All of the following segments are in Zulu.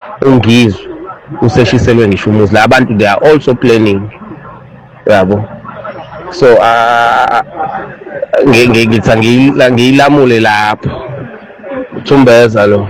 ungizwe useshiselwe ngisho umuzi la abantu they are also planning yabo so ngithi ngiyilamule lapho Thumbeza lo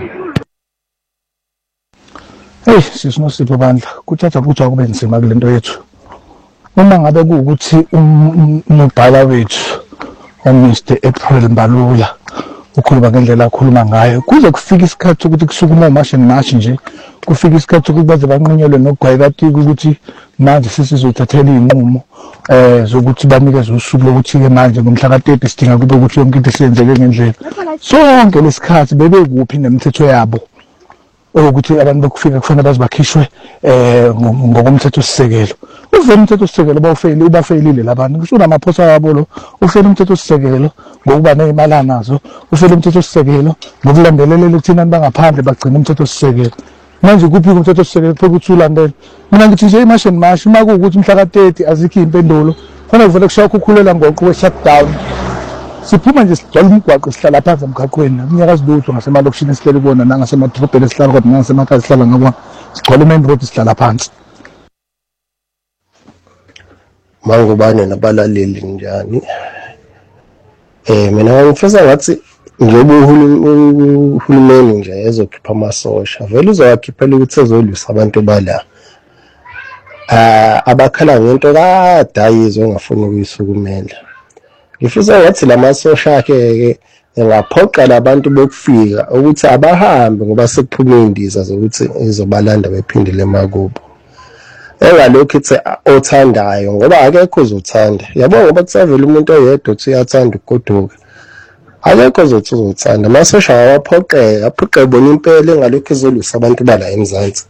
hey sisinosipho bandla kuthatha ukuthi akube nzima kule nto yethu uma ngabe kuukuthi umbhala wethu Mr April Mbalula ukhuluma ngendlela akhuluma ngayo kuze kufika isikhathi ukuthi kusukuma umashe nje kufika isikhathi ukuthi baze banqunyelwe nogwayekati ukuthi manje sisizothathela inqumo zokuthi banikeze usuku lokuthi ke manje ngomhla ka-30 sidinga kube ukuthi yonke into isenzeke ngendlela sonke lesikhathi bebekuphi nemithetho yabo ukuthi abantu bekufika kufanele bazibakhishwe ngokomthetho sisekelo uvela umthetho sisekelo ubafeyilile labantu kusho namaphosa wabo lo ufela umthetho sisekelo ngokuba nezimali anazo ufela umthetho sisekelo ngokulandelelela ukuthina bangaphandle bagcina umthetho sisekelo manje kuphi umthetho sisekelo ukuthi ulandele mina ngithi nje imashini mashi maku ukuthi mhla ka-30 azikho impendulo khona kuvele kushaya ukukhulela ngoqo we-shutdown siphuma nje sigcwala umgwaqo sihlala phansi emgaqweni akunyakazi lutho ngasemalokishini esihleli kuwona nangasemadrobheni esihlala kodwa nangasemakhaya sihlala ngakona sigcwala main road sihlala phansi mangubane nabalaleli njani mina ngifisa ngathi njengoba uhulumeni nje ezokhipha amasosha vele uzowakhiphela ukuthi ezolwisa abantu bala abakhala ngento kadayizwe ongafuni ukuyisukumela ngifisa ngathi lamasosha akhe engaphoqa labantu bokufika ukuthi abahambe ngoba sekuphuma indiza zokuthi izobalanda bephindele emakubo engalokho ithi othandayo ngoba akekho uzothanda yabona ngoba kusavela umuntu oyedwa uthi uyathanda ukugoduka akekho uzothanda amasosha aphoqe bona impela engalokho izolwisa abantu bala eMzansi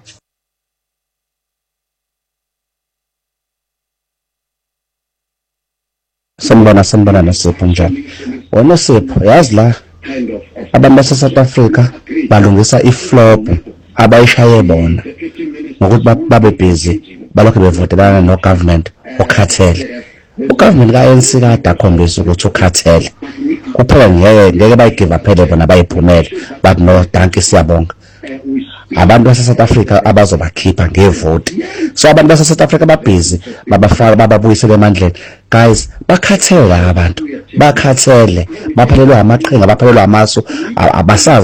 Sambona Nosipho njani wona Sipho yazi la abantu base South Africa balungisa iflop abayishaye bona ngokuthi babe busy balokho bevotelana no government okhathele ugovernment ka-ANC kade akhombisa ukuthi ukhathele kuphela ngeke bayigive aphele bona bayiphumele but no danki siyabonga abantu base South Africa abazobakhipha ngevoti so abantu base South Africa babhizi babafaka bababuyisele emandleni guys bakhathele abantu bakhathele baphelelwa amaqhinga baphelelwa amasu abasazi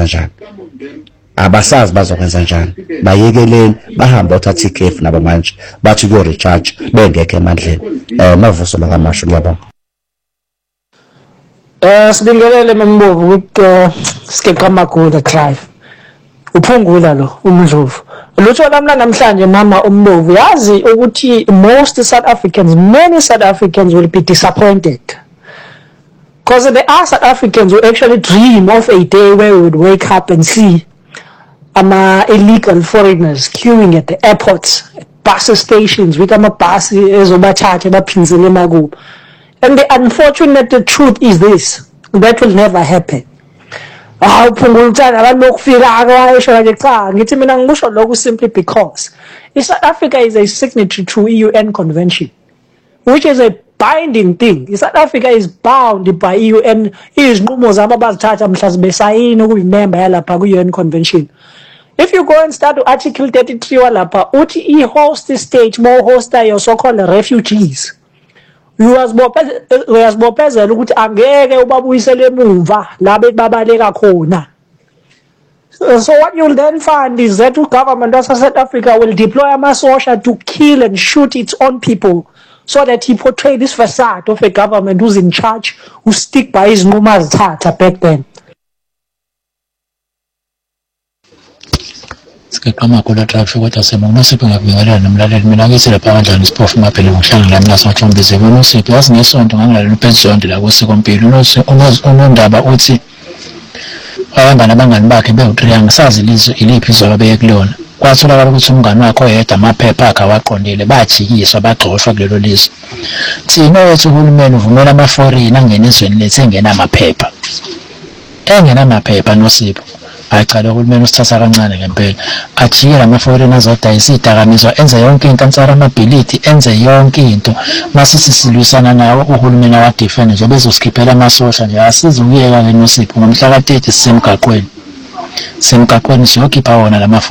bazokwenza njani bayekeleni bahamba uthatha ikhefu nabo manje bathi kuyo recharge bengekho emandleni mavuso lakamasho ngiyabonga sibingelele Mambovu ukuthi sikeqa Magoda drive uphungula lo uMdlovu lutho lamla namhlanje mama uMbovu yazi ukuthi many South Africans will be disappointed because there are South Africans who actually dream of a day where we would wake up and see illegal foreigners queuing at the airports, at bus stations with amabhasi ezobathatha baphinzele emakubo. And the unfortunate truth is this, that will never happen. Simply because South Africa is a signatory to UN Convention, which is a binding thing. South Africa is bound by UN. UN Convention. If you go and start to Article 33 walapha, uthi host state more host your so-called refugees. Uyazibopezela ukuthi angeke ubabuyisele emumva la bebabaleka khona. So what you'll then find is that the government of South Africa will deploy amasosha to kill and shoot its own people so that he portray this facade of a government who's in charge, who stick by his normal tata back then. Sikaqhamakula drive kodwa semona sipho ngakubingelela nomlaleli mina ngithi lapha kanjani siphofu maphela ngohlanga lami nasathombize bona sipho yazi ngesonto ngangilalela uPensonto la kwesekompilo unondaba uthi wahamba nabangani bakhe bewu3 angisazi iliphi izolo beye kulona kwatholakala ukuthi umngani wakhe oyedwa amaphepha akhe awaqondile bajikiswa bagxoshwa kulelo lizwe thina wethu uhulumeni uvumela ama-foreign angena ezweni lethu engenamaphepha Nosipho acala uhulumeni usithatha kancane ngempela ajikela ama-foreign azodayisa izidakamizwa enze yonke into ansara amabhilidi enze yonke into masithi silwisana nawo uhulumeni awadefend nje bezosikhiphela amasosha nje asizukuyeka ke Nosipho ngomhla ka-30 sisemgaqweni siyokhipha wona lama